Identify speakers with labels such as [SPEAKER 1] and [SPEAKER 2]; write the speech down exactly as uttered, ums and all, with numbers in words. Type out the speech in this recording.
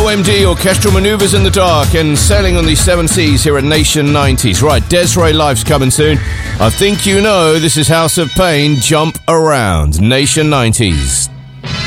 [SPEAKER 1] O M D, Orchestral Manoeuvres in the Dark, and Sailing on the Seven Seas here at Nation nineties. Right, Des'ree Life's coming soon. I think you know this is House of Pain, Jump Around, Nation nineties.